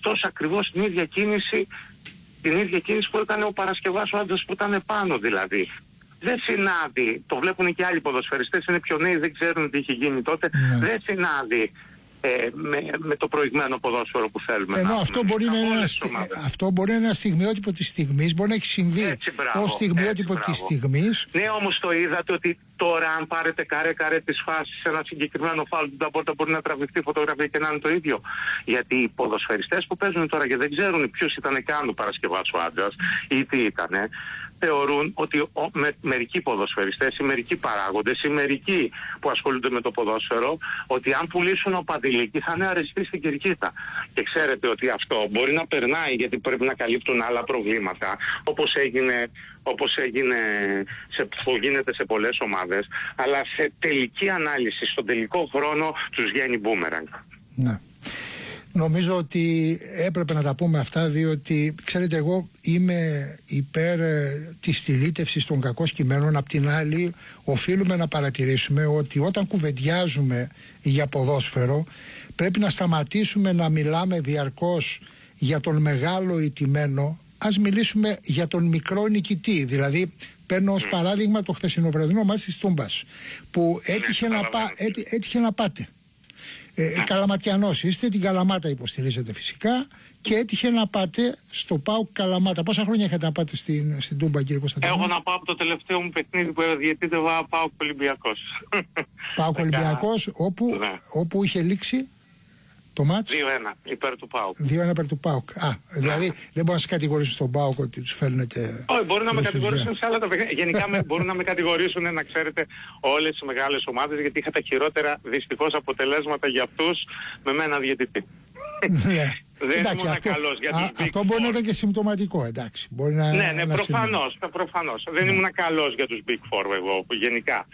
αυτός ακριβώς την ίδια κίνηση που έκανε ο Παρασκευάς ο άντρας που ήταν πάνω δηλαδή. Δεν συνάδει, το βλέπουν και άλλοι ποδοσφαιριστές, είναι πιο νέοι, δεν ξέρουν τι είχε γίνει τότε, δεν συνάδει με το προηγμένο ποδόσφαιρο που θέλουμε. Ενώ αυτό μπορεί να είναι ένα στιγμιότυπο της στιγμής, μπορεί να έχει συμβεί ως στιγμιότυπο της στιγμής. Ναι, όμως το είδατε ότι τώρα αν πάρετε καρέ της φάσης σε ένα συγκεκριμένο φάουλ του Νταμπόρτα μπορεί να τραβηχτεί φωτογραφία και να είναι το ίδιο. Γιατί οι ποδοσφαιριστές που παίζουν τώρα και δεν ξέρουν ποιος ήταν καν ο Παρασκευάς ο άντρας ή τι ήτανε, θεωρούν ότι μερικοί ποδοσφαιριστές ή μερικοί παράγοντες ή μερικοί που ασχολούνται με το ποδόσφαιρο, ότι αν πουλήσουν ο Παντελίκη θα είναι αρεστή στην Κυρκίτα. Και ξέρετε ότι αυτό μπορεί να περνάει, γιατί πρέπει να καλύπτουν άλλα προβλήματα, όπως γίνεται σε πολλές ομάδες, αλλά σε τελική ανάλυση, στον τελικό χρόνο τους βγαίνει μπούμεραγκ. Ναι. Νομίζω ότι έπρεπε να τα πούμε αυτά, διότι ξέρετε, εγώ είμαι υπέρ της στυλίτευσης των κακών κειμένων. Απ' την άλλη οφείλουμε να παρατηρήσουμε ότι όταν κουβεντιάζουμε για ποδόσφαιρο πρέπει να σταματήσουμε να μιλάμε διαρκώς για τον μεγάλο ηττημένο. Ας μιλήσουμε για τον μικρό νικητή. Δηλαδή παίρνω ως παράδειγμα το χθεσινοβραδινό μάτς της Τούμπας που έτυχε να πάτε. Καλαματιανός είστε, την Καλαμάτα υποστηρίζετε φυσικά και έτυχε να πάτε στο ΠΑΟΚ Καλαμάτα. Πόσα χρόνια είχατε να πάτε στην Τούμπα, κύριε Κωνσταντινό? Έχω να πάω από το τελευταίο μου παιχνίδι που διαιτήτευα ΠΑΟΚ Ολυμπιακός. ΠΑΟΚ Ολυμπιακός, όπου είχε λήξει το μάτς? 2-1 υπέρ του ΠΑΟΚ. 2-1 υπέρ του ΠΑΟΚ. Δηλαδή δεν μπορεί να σε κατηγορήσουν στον ΠΑΟΚ ότι τους φέρνετε. Όχι, μπορεί να με κατηγορήσουν σε άλλα τα παιχνίδια. Γενικά μπορούν να με κατηγορήσουν, να ξέρετε, όλες οι μεγάλες ομάδες, γιατί είχα τα χειρότερα δυστυχώς αποτελέσματα για αυτούς με μένα διαιτητή. Δεν εντάξει, αυτό μπορεί να ήταν και συμπτωματικό, εντάξει. Ναι, προφανώς. Δεν ήμουν καλός για τους Big Four εγώ, γενικά.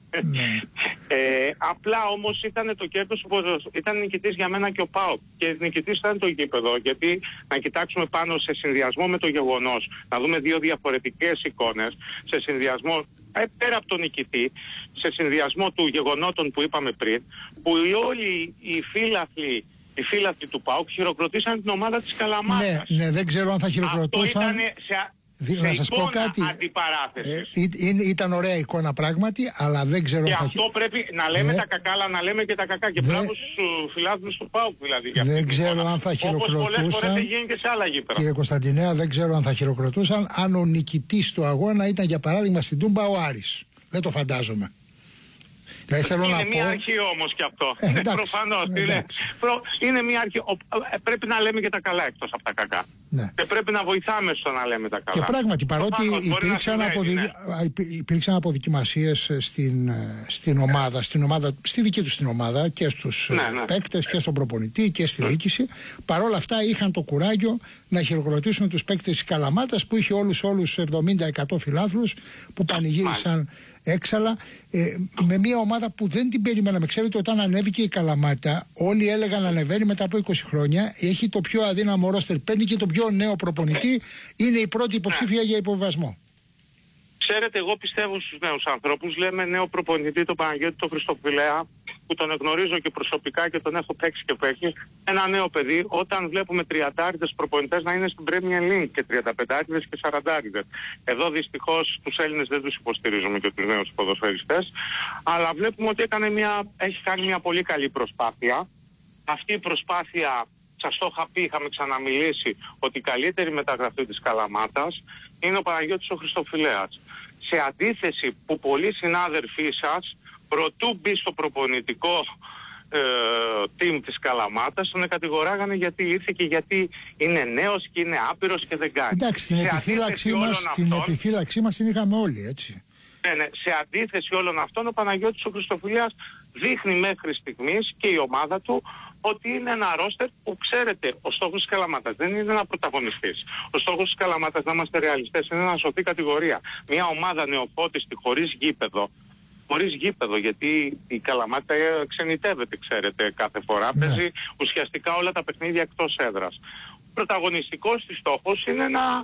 Απλά όμως ήταν το κέρδος, ήταν νικητής για μένα και ο ΠΑΟΚ. Και νικητής ήταν το γήπεδο, γιατί να κοιτάξουμε πάνω σε συνδυασμό με το γεγονός, να δούμε δύο διαφορετικές εικόνες, σε συνδυασμό πέρα από τον νικητή, σε συνδυασμό του γεγονότων που είπαμε πριν, που όλοι οι φίλαθλοι του ΠΑΟΚ χειροκροτήσαν την ομάδα της Καλαμάτας. Ναι, δεν ξέρω αν θα χειροκροτούσαν. Αυτό ήταν να σας πω κάτι. Ήταν ωραία εικόνα πράγματι, αλλά δεν ξέρω. Και αυτό πρέπει να λέμε τα κακά, αλλά να λέμε και τα κακά. Και μπράβο στους φιλάθλους του ΠΑΟΚ δηλαδή. Δεν ξέρω αν θα χειροκροτούσαν. Όπως πολλές φορές δεν γίνει και σε άλλα γήπεδα. Κύριε Κωνσταντινέα, δεν ξέρω αν θα χειροκροτούσαν αν ο νικητής του αγώνα ήταν για παράδειγμα στην Τούμπα ο Άρης. Δεν το φαντάζομαι. Είναι μια αρχή όμως και αυτό. Προφανώς. Είναι μια αρχή. Πρέπει να λέμε και τα καλά εκτός από τα κακά. Ναι. Και πρέπει να βοηθάμε στο να λέμε τα καλά. Και πράγματι, παρότι υπήρξαν αποδοκιμασίες στην ομάδα, στη δική τους την ομάδα και στους παίκτες και στον προπονητή και στη διοίκηση, παρόλα αυτά είχαν το κουράγιο να χειροκροτήσουν τους παίκτες της Καλαμάτας που είχε όλους 70-100 φιλάθλους που πανηγύρισαν έξαλα, με μια ομάδα που δεν την περιμέναμε. Ξέρετε, όταν ανέβηκε η Καλαμάτα, όλοι έλεγαν ανεβαίνει μετά από 20 χρόνια, έχει το πιο αδύναμο ρόστερ, παίρνει και το πιο νέο προπονητή, είναι η πρώτη υποψήφια για υποβιβασμό. Ξέρετε, εγώ πιστεύω στους νέους ανθρώπους. Λέμε νέο προπονητή, το Παναγιώτη το Χριστοφιλέα, που τον γνωρίζω και προσωπικά και τον έχω παίξει και παίξει. Ένα νέο παιδί, όταν βλέπουμε 30 προπονητές να είναι στην Premier League και 35 και 40. Εδώ δυστυχώς τους Έλληνες δεν τους υποστηρίζουμε και τους νέους ποδοσφαιριστές. Αλλά βλέπουμε ότι έχει κάνει μια πολύ καλή προσπάθεια. Αυτή η προσπάθεια, σας το είχα πει, είχαμε ξαναμιλήσει, ότι η καλύτερη μεταγραφή της Καλαμάτας είναι ο Παναγιώτης ο Χριστοφιλέας. Σε αντίθεση που πολλοί συνάδελφοί σας, προτού μπει στο προπονητικό team της Καλαμάτας, τον κατηγοράγανε γιατί ήρθε και γιατί είναι νέος και είναι άπειρος και δεν κάνει. Εντάξει, την επιφύλαξή μας την είχαμε όλοι, έτσι. Ναι, σε αντίθεση όλων αυτών, ο Παναγιώτης ο Χριστοφιλέας δείχνει μέχρι στιγμής και η ομάδα του ότι είναι ένα ρόστερ που, ξέρετε, ο στόχος της Καλαμάτας δεν είναι να πρωταγωνιστείς. Ο στόχος της Καλαμάτας, να είμαστε ρεαλιστές, είναι να σωθεί κατηγορία. Μια ομάδα νεοφώτιστη χωρίς γήπεδο, γιατί η Καλαμάτα ξενιτεύεται, ξέρετε, κάθε φορά. Ναι. Παίζει ουσιαστικά όλα τα παιχνίδια εκτός έδρας. Πρωταγωνιστικός της στόχος είναι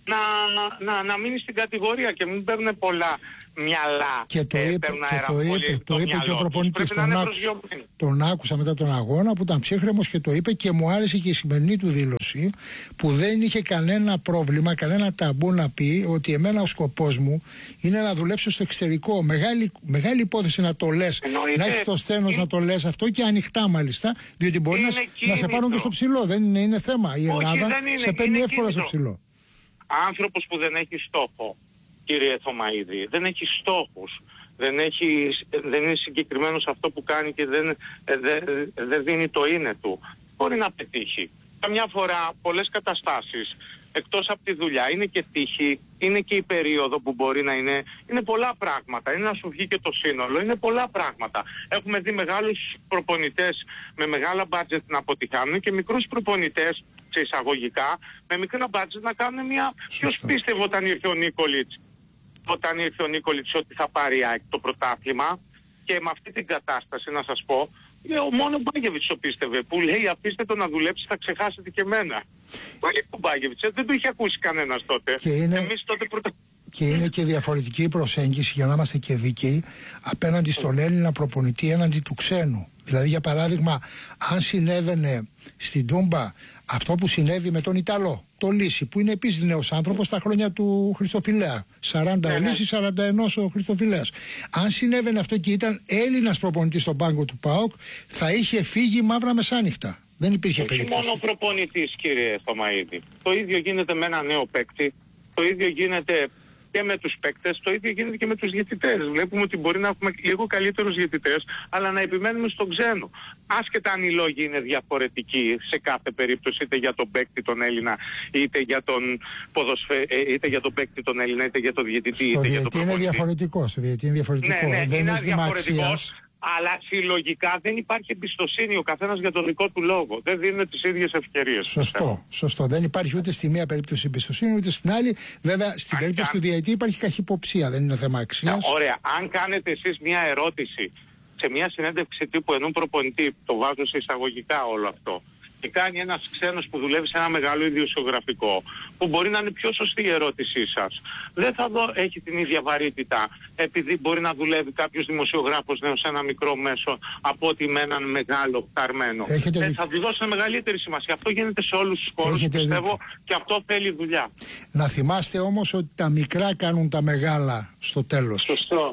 να μείνει στην κατηγορία και μην παίρνουν πολλά μυαλά. Και το είπε και ο προπονητής. Τον άκουσα μετά τον αγώνα που ήταν ψύχρεμος και το είπε, και μου άρεσε και η σημερινή του δήλωση που δεν είχε κανένα πρόβλημα, κανένα ταμπού να πει ότι εμένα ο σκοπός μου είναι να δουλέψω στο εξωτερικό. Μεγάλη υπόθεση να το λες, να έχεις το στένος να το λες αυτό, και ανοιχτά μάλιστα, διότι μπορεί να σε πάρουν και στο ψηλό. Δεν είναι θέμα. Η Ελλάδα σε παίρνει εύκολα στο ψηλό. Άνθρωπος που δεν έχει στόχο, κύριε Θωμαΐδη, δεν έχει στόχους, δεν είναι συγκεκριμένος αυτό που κάνει και δεν δίνει το είναι του, μπορεί να πετύχει. Καμιά φορά πολλές καταστάσεις εκτός από τη δουλειά είναι και τύχη, είναι και η περίοδο που μπορεί να είναι πολλά πράγματα, είναι να σου βγει και το σύνολο, είναι πολλά πράγματα. Έχουμε δει μεγάλους προπονητές με μεγάλα μπάτζετ να αποτυχάνουν και μικρούς προπονητές σε εισαγωγικά με μικρά μπάτζετ να κάνουν μια... Ποιος πίστευε όταν ήρθε ο Νίκολιτς ότι θα πάρει το πρωτάθλημα, και με αυτή την κατάσταση να σας πω, μόνο ο Μπάγεβιτς το πίστευε, που λέει αφήστε το να δουλέψει, θα ξεχάσετε και εμένα. Πολύ ο Μπάγεβιτς, δεν το είχε ακούσει κανένας τότε. Εμείς τότε Και είναι και διαφορετική η προσέγγιση, για να είμαστε και δίκαιοι, απέναντι στον Έλληνα προπονητή έναντι του ξένου. Δηλαδή, για παράδειγμα, αν συνέβαινε στην Τούμπα αυτό που συνέβη με τον Ιταλό, το Λύση, που είναι επίσης νέος άνθρωπος στα χρόνια του Χριστοφιλέα. 40 ο Λύση, 41 ο Χριστοφιλέας. Αν συνέβαινε αυτό και ήταν Έλληνας προπονητής στον πάγκο του ΠΑΟΚ, θα είχε φύγει μαύρα μεσάνυχτα. Δεν υπήρχε περίπτωση. Όχι μόνο προπονητής, κύριε Θωμαΐδη. Το ίδιο γίνεται με ένα νέο παίκτη. Το ίδιο γίνεται και με τους παίκτες, το ίδιο γίνεται και με τους διαιτητές. Βλέπουμε ότι μπορεί να έχουμε λίγο καλύτερους διαιτητές, αλλά να επιμένουμε στον ξένο. Άσχετα αν οι λόγοι είναι διαφορετικοί σε κάθε περίπτωση, είτε για τον παίκτη τον Έλληνα, είτε για τον είτε για τον παίκτη τον Έλληνα, είτε για τον διαιτητή, είτε για τον προπονητή. Στο διαιτητή είναι διαφορετικό. Ναι, δεν είναι διαφορετικός. Αλλά συλλογικά δεν υπάρχει εμπιστοσύνη ο καθένας για τον δικό του λόγο. Δεν δίνουν τις ίδιες ευκαιρίες. Σωστό. Δεν υπάρχει ούτε στη μία περίπτωση εμπιστοσύνη, ούτε στην άλλη. Βέβαια, στην περίπτωση του διαιτητή υπάρχει καχυποψία, δεν είναι θέμα αξίας. Ωραία. Αν κάνετε εσείς μία ερώτηση σε μία συνέντευξη τύπου ενός προπονητή, το βάζω σε εισαγωγικά όλο αυτό, και κάνει ένας ξένος που δουλεύει σε ένα μεγάλο ιδιοσιογραφικό, που μπορεί να είναι πιο σωστή η ερώτησή σας, δεν θα έχει την ίδια βαρύτητα, επειδή μπορεί να δουλεύει κάποιος δημοσιογράφος νέος σε ένα μικρό μέσο, από ότι με έναν μεγάλο καρμένο. Θα του δώσουν μεγαλύτερη σημασία. Αυτό γίνεται σε όλους τους χώρους, πιστεύω, και αυτό θέλει δουλειά. Να θυμάστε όμως ότι τα μικρά κάνουν τα μεγάλα στο τέλος. Σωστό.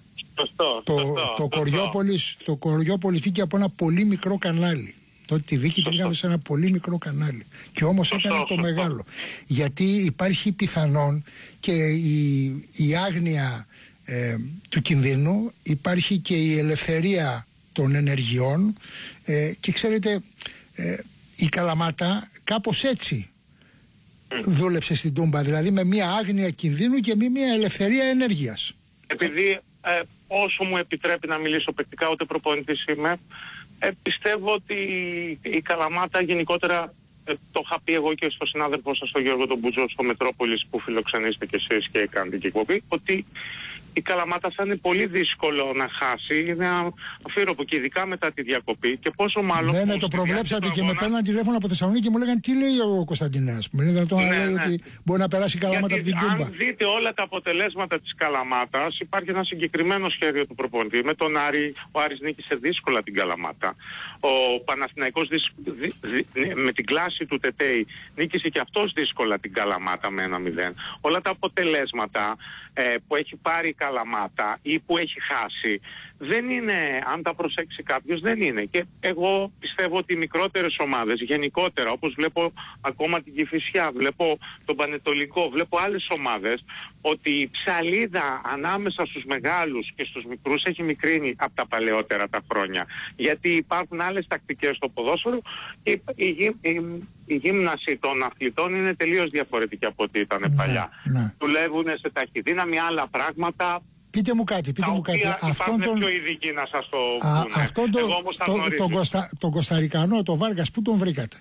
Το Κοριόπολης βγήκε από ένα πολύ μικρό κανάλι. Τότε τη δίκη την είχαμε σε ένα πολύ μικρό κανάλι. Και όμως έκανε το μεγάλο. Γιατί υπάρχει πιθανόν και η άγνοια του κινδύνου, υπάρχει και η ελευθερία των ενεργειών, και ξέρετε, η Καλαμάτα κάπως έτσι δούλεψε στην Τούμπα, δηλαδή με μια άγνοια κινδύνου και με μια ελευθερία ενέργειας. Επειδή όσο μου επιτρέπει να μιλήσω παικτικά, ούτε προπονητής είμαι, πιστεύω ότι η Καλαμάτα γενικότερα, το είχα πει εγώ και στο συνάδελφό σας, τον Γιώργο τον Μπούτζο, στο Μετρόπολης που φιλοξενήσετε κι εσείς και κάνετε και εκπομπή, ότι η Καλαμάτα θα είναι πολύ δύσκολο να χάσει, είναι αφήρωπο, και ειδικά μετά τη διακοπή, και πόσο μάλλον... Ναι, το προβλέψατε και με παίρναν τηλέφωνο από Θεσσαλονίκη και μου λέγανε τι λέει ο Κωνσταντινέας. Μου λένε ότι μπορεί να περάσει η Καλαμάτα από την Τούμπα. Αν δείτε όλα τα αποτελέσματα της Καλαμάτας, υπάρχει ένα συγκεκριμένο σχέδιο του προπονητή. Με τον Άρη, ο Άρης νίκησε δύσκολα την Καλαμάτα. Ο Παναθηναϊκός με την κλάση του Τετέι νίκησε και αυτός δύσκολα την Καλαμάτα με 1-0. Όλα τα αποτελέσματα που έχει πάρει η Καλαμάτα ή που έχει χάσει, δεν είναι, αν τα προσέξει κάποιος, δεν είναι. Και εγώ πιστεύω ότι οι μικρότερες ομάδες γενικότερα, όπως βλέπω ακόμα την Κηφισιά, βλέπω τον Πανετολικό, βλέπω άλλες ομάδες, ότι η ψαλίδα ανάμεσα στους μεγάλους και στους μικρούς έχει μικρύνει από τα παλαιότερα τα χρόνια. Γιατί υπάρχουν άλλες τακτικές στο ποδόσφαιρο και η γύμναση των αθλητών είναι τελείως διαφορετική από ό,τι ήταν παλιά. Δουλεύουν σε ταχυδύναμη, άλλα πράγματα. Πείτε μου κάτι. Αυτόν τον... πιο ειδικοί να σας το πούνε. Αυτόν τον Κωνσταρικανό, τον Βάργας, πού τον βρήκατε?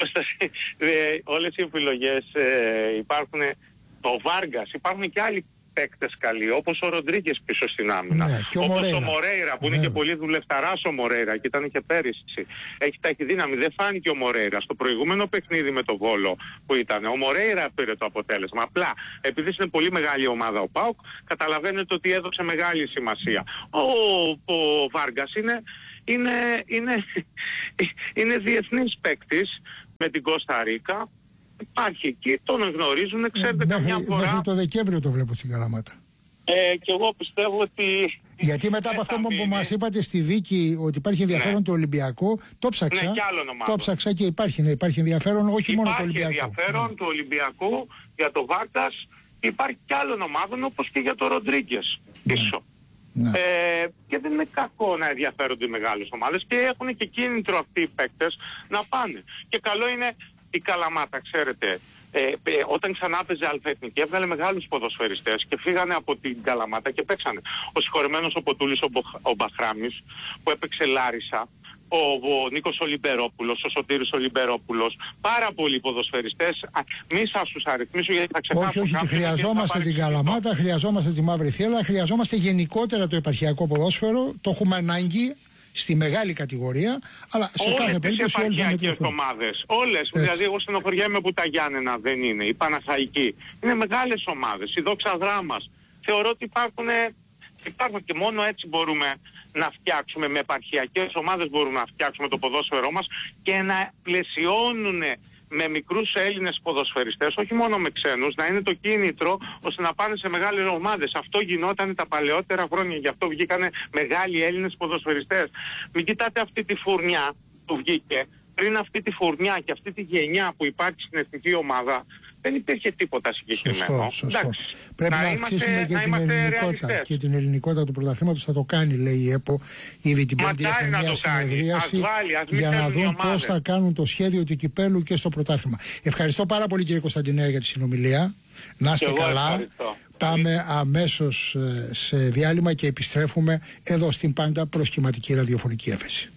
Όλες οι επιλογές υπάρχουν. Το Βάργας, υπάρχουν και άλλοι παίκτες καλοί, όπως ο Ροντρίγκες πίσω στην άμυνα. Ναι, όπως ο Μορέιρα, που είναι και πολύ δουλευταράς ο Μορέιρα και ήταν και πέρυσι. Έχει ταχυδύναμη, δεν φάνηκε ο Μορέιρα. Στο προηγούμενο παιχνίδι με το Βόλο που ήταν, ο Μορέιρα πήρε το αποτέλεσμα. Απλά επειδή είναι πολύ μεγάλη ομάδα ο ΠΑΟΚ, καταλαβαίνετε ότι έδωσε μεγάλη σημασία. Ο Βάργκας είναι διεθνής παίκτης με την Κώστα Ρίκα. Υπάρχει εκεί, τον γνωρίζουν, ξέρετε, καμιά φορά. Μέχρι το Δεκέμβριο το βλέπω στην Καλαμάτα. Και εγώ πιστεύω ότι... Γιατί μετά από αυτό που μας είπατε στη δίκη ότι υπάρχει ενδιαφέρον του Ολυμπιακού, το ψάξα. Ναι, και άλλων ομάδων. Το ψάξα και υπάρχει ενδιαφέρον όχι μόνο του Ολυμπιακού. Υπάρχει ενδιαφέρον του Ολυμπιακού για το Βάρκας, υπάρχει και άλλων ομάδων όπως και για το Ροντρίγκες πίσω. Ναι. Και δεν είναι κακό να ενδιαφέρονται οι μεγάλες ομάδες και έχουν και κίνητρο αυτοί οι παίκτες να πάνε. Και καλό είναι η Καλαμάτα, ξέρετε, όταν ξανά παίζε αλφαεθνική έβγαλε μεγάλους ποδοσφαιριστές και φύγανε από την Καλαμάτα και παίξανε. Ο συγχωρεμένος ο Ποτούλης ο Μπαχράμης που έπαιξε Λάρισα, ο Νίκος Ολυμπερόπουλος, ο Σωτήρης Ολυμπερόπουλος, πάρα πολλοί ποδοσφαιριστές. Μη σας τους αριθμίσω γιατί θα ξεχάσω. Όχι, χρειαζόμαστε την Καλαμάτα, χρειαζόμαστε τη Μαύρη Θύελλα, χρειαζόμαστε γενικότερα το επαρχιακό ποδόσφαιρο, το έχουμε ανάγκη στη μεγάλη κατηγορία, αλλά σε κάθε περίπτωση όλες οι επαρχιακές ομάδες. Όλες. Δηλαδή, εγώ στενοχωριέμαι που τα Γιάννενα δεν είναι, η Παναχαϊκή. Είναι μεγάλες ομάδες, η Δόξα Δράμας. Θεωρώ ότι υπάρχουν και μόνο έτσι μπορούμε να φτιάξουμε, με επαρχιακές ομάδες μπορούμε να φτιάξουμε το ποδόσφαιρό μας και να πλαισιώνουν με μικρούς Έλληνες ποδοσφαιριστές, όχι μόνο με ξένους, να είναι το κίνητρο ώστε να πάνε σε μεγάλες ομάδες. Αυτό γινόταν τα παλαιότερα χρόνια, γι' αυτό βγήκανε μεγάλοι Έλληνες ποδοσφαιριστές. Μην κοιτάτε αυτή τη φουρνιά που βγήκε. Πριν αυτή τη φουρνιά και αυτή τη γενιά που υπάρχει στην εθνική ομάδα, δεν υπήρχε τίποτα συγκεκριμένο. Σωστό. Πρέπει να αυξήσουμε και την ελληνικότητα. Και την ελληνικότητα του πρωταθλήματος θα το κάνει, λέει η ΕΠΟ. Ήδη την Πέμπτη έχουν μια συνεδρίαση για να δουν πώς θα κάνουν το σχέδιο του κυπέλου και στο πρωτάθλημα. Ευχαριστώ πάρα πολύ, κύριε Κωνσταντινέα, για τη συνομιλία. Να είστε καλά. Ευχαριστώ. Πάμε αμέσως σε διάλειμμα και επιστρέφουμε εδώ στην πάντα προσχηματική ραδιοφωνική έφεση.